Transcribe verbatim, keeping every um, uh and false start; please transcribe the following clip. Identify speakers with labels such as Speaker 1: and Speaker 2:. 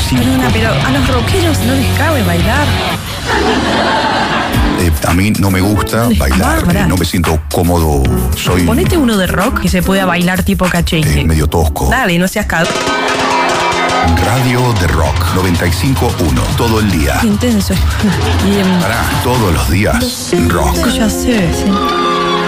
Speaker 1: cinco.
Speaker 2: Perdona, pero a los rockeros no les cabe bailar.
Speaker 1: Eh, a mí no me gusta bailar, eh, no me siento cómodo. Soy...
Speaker 2: Ponete uno de rock que se pueda bailar tipo cachengue.
Speaker 1: Eh, medio tosco.
Speaker 2: Dale, no seas cagado.
Speaker 1: Radio de Rock noventa y cinco punto uno. Todo el día.
Speaker 2: Qué intenso. Y, um,
Speaker 1: Pará, todos los días. Rock.
Speaker 2: ya sé, sí.